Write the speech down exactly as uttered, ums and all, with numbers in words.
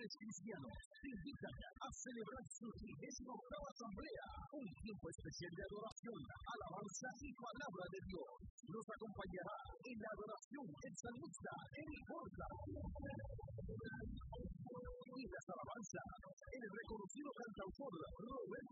líderes cristianos te invitan a celebrar su trigésima octava asamblea, un tiempo especial de adoración, alabanza y palabra de Dios. Nos acompañará en la adoración el salmista Eric Borja y las alabanzas el reconocido cantautor Roberto